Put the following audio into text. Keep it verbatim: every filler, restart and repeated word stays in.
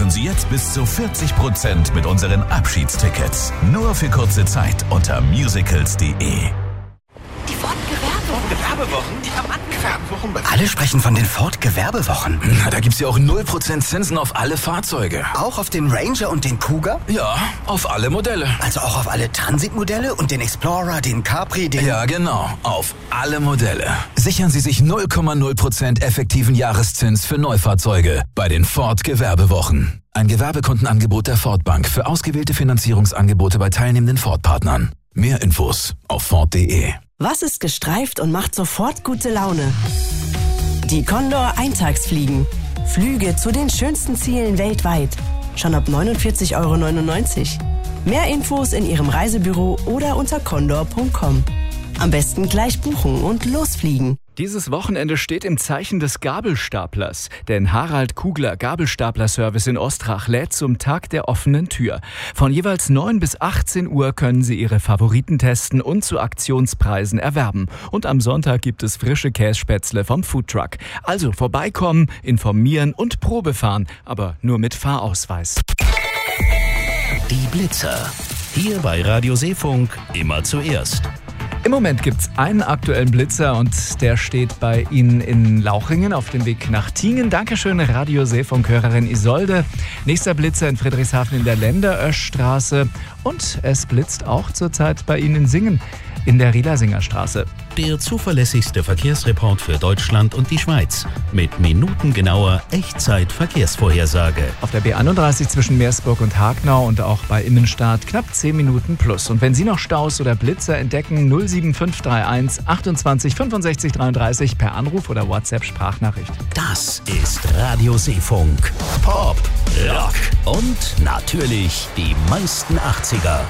sparen Sie jetzt bis zu vierzig Prozent mit unseren Abschiedstickets. Nur für kurze Zeit unter musicals punkt de. Die Ford-Gewerbewochen. Gewerbewochen? Die haben Gewerbewochen. Alle sprechen von den Ford-Gewerbewochen. Na, da gibt's ja auch null Prozent Zinsen auf alle Fahrzeuge. Auch auf den Ranger und den Cougar? Ja, auf alle Modelle. Also auch auf alle Transit-Modelle und den Explorer, den Capri, den... Ja, genau. Auf alle Modelle. Sichern Sie sich null Komma null Prozent effektiven Jahreszins für Neufahrzeuge bei den Ford-Gewerbewochen. Ein Gewerbekundenangebot der Ford Bank für ausgewählte Finanzierungsangebote bei teilnehmenden Ford-Partnern. Mehr Infos auf Ford punkt de. Was ist gestreift und macht sofort gute Laune? Die Condor Eintagsfliegen. Flüge zu den schönsten Zielen weltweit. Schon ab neunundvierzig Euro neunundneunzig. Mehr Infos in Ihrem Reisebüro oder unter condor punkt com. Am besten gleich buchen und losfliegen. Dieses Wochenende steht im Zeichen des Gabelstaplers, denn Harald Kugler Gabelstapler-Service in Ostrach lädt zum Tag der offenen Tür. Von jeweils neun bis achtzehn Uhr können Sie Ihre Favoriten testen und zu Aktionspreisen erwerben. Und am Sonntag gibt es frische Kässpätzle vom Foodtruck. Also vorbeikommen, informieren und Probe fahren, aber nur mit Fahrausweis. Die Blitzer. Hier bei Radio Seefunk immer zuerst. Im Moment gibt's einen aktuellen Blitzer und der steht bei Ihnen in Lauchringen auf dem Weg nach Tiengen. Dankeschön, Radio Seefunk-Hörerin Isolde. Nächster Blitzer in Friedrichshafen in der Länderöschstraße. Und es blitzt auch zurzeit bei Ihnen in Singen in der Rielersingerstraße. Der zuverlässigste Verkehrsreport für Deutschland und die Schweiz. Mit minutengenauer Echtzeit-Verkehrsvorhersage. Auf der B einunddreißig zwischen Meersburg und Hagnau und auch bei Immenstadt knapp zehn Minuten plus. Und wenn Sie noch Staus oder Blitzer entdecken, null sieben fünf drei eins achtundzwanzig fünfundsechzig dreiunddreißig per Anruf oder WhatsApp-Sprachnachricht. Das ist Radio Seefunk. Pop, Rock und natürlich die meisten achtziger.